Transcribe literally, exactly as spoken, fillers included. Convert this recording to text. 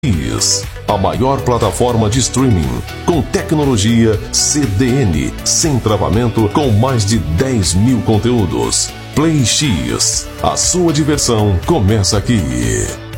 X, a maior plataforma de streaming com tecnologia C D N, sem travamento, com mais de dez mil conteúdos. Play X, a sua diversão começa aqui.